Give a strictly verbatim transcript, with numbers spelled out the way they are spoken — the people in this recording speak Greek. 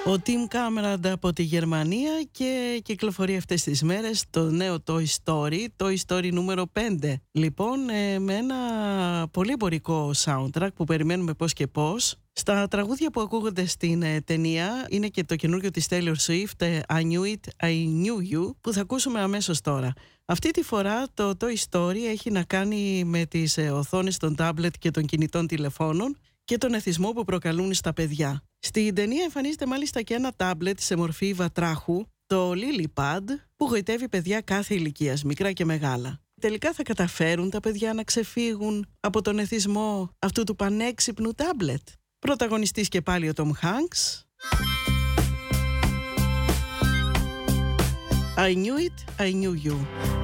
Ο Tim Cameron από τη Γερμανία και κυκλοφορεί αυτές τις μέρες το νέο Toy Story, Toy Story νούμερο πέντε. Λοιπόν, ε, με ένα πολύ εμπορικό soundtrack που περιμένουμε πώς και πώς. Στα τραγούδια που ακούγονται στην ε, ταινία είναι και το καινούργιο της Taylor Swift, ε, I Knew It, I Knew You, που θα ακούσουμε αμέσως τώρα. Αυτή τη φορά το Toy Story έχει να κάνει με τις ε, οθόνες των τάμπλετ και των κινητών τηλεφώνων και τον εθισμό που προκαλούν στα παιδιά. Στην ταινία εμφανίζεται μάλιστα και ένα τάμπλετ σε μορφή βατράχου, το LilyPad, που γοητεύει παιδιά κάθε ηλικίας, μικρά και μεγάλα. Τελικά θα καταφέρουν τα παιδιά να ξεφύγουν από τον εθισμό αυτού του πανέξυπνου τάμπλετ? Πρωταγωνιστής και πάλι ο Tom Hanks. I knew it, I knew you.